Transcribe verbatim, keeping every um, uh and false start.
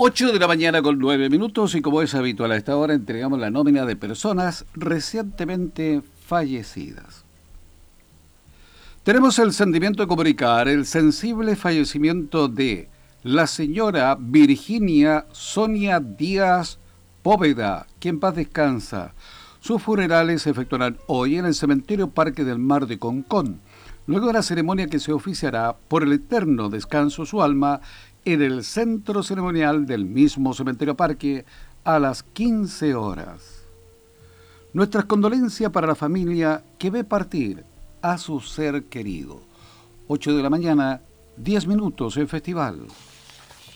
ocho de la mañana con nueve minutos y como es habitual a esta hora entregamos la nómina de personas recientemente fallecidas. Tenemos el sentimiento de comunicar el sensible fallecimiento de la señora Virginia Sonia Díaz Póveda, que en paz descansa. Sus funerales se efectuarán hoy en el cementerio Parque del Mar de Concón, luego de la ceremonia que se oficiará por el eterno descanso de su alma en el centro ceremonial del mismo cementerio Parque a las quince horas. Nuestras condolencias para la familia que ve partir a su ser querido. ocho de la mañana, diez minutos en Festival.